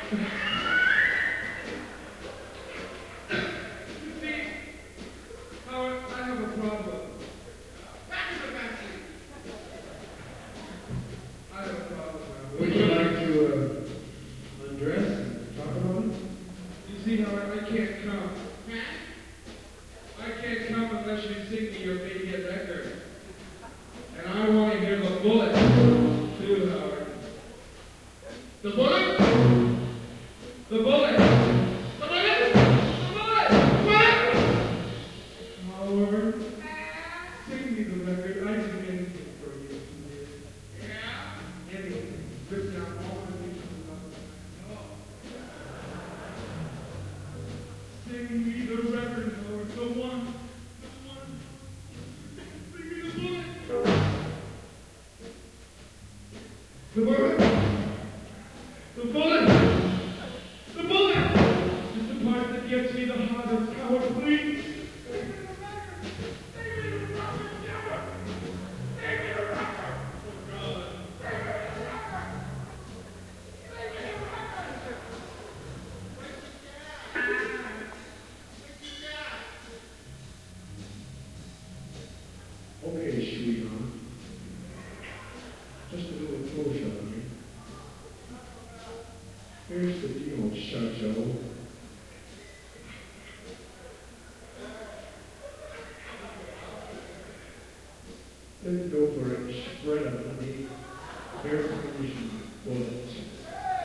see, Howard, I have a problem. I have a problem, Howard. Would you like to undress and talk about it? You see, Howard, I can't come. I can't come unless you sing me your baby a record. And I want to hear the bullet, too, Howard. The bullet? The bullet! The bullet! The bullet! What? Howard, sing me the record. I do anything for you. Yeah? Anything. Rip down all the things you love. Sing me the record, Howard. The one. Sing me the bullet. The bullet. The bullet. The bullet. It's the part that gets me the hardest. Howard, please. Sing me the record. Sing me the record, Howard. Sing me the record. Oh, God. Sing me the record. Sing me the record. Okay, sweetheart. Just a little closer on me. Here's the deal, Shajo. Bend over and spread out, honey. Air conditioned bullet.